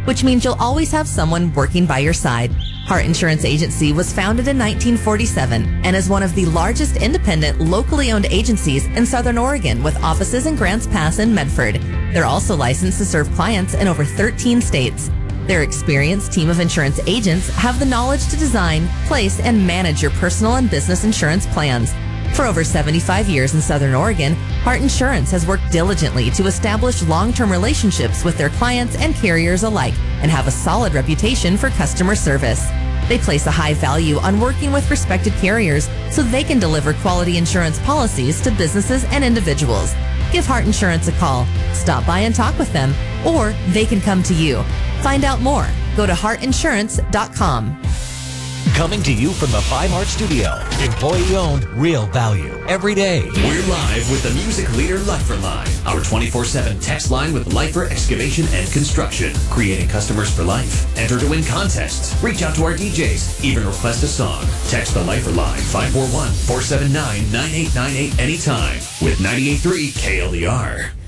which means you'll always have someone working by your side. Hart Insurance Agency was founded in 1947 and is one of the largest independent, locally owned agencies in Southern Oregon with offices in Grants Pass and Medford. They're also licensed to serve clients in over 13 states. Their experienced team of insurance agents have the knowledge to design, place, and manage your personal and business insurance plans. For over 75 years in Southern Oregon, Hart Insurance has worked diligently to establish long-term relationships with their clients and carriers alike and have a solid reputation for customer service. They place a high value on working with respected carriers so they can deliver quality insurance policies to businesses and individuals. Give Hart Insurance a call, stop by and talk with them, or they can come to you. Find out more. Go to heartinsurance.com. Coming to you from the 5 Heart Studio. Employee-owned, real value. Every day. We're live with the music leader Liferine, our 24/7 text line with Lifer Excavation and Construction. Creating customers for life. Enter to win contests. Reach out to our DJs. Even request a song. Text the Lifer line 541-479-9898 anytime with 98.3 KLDR.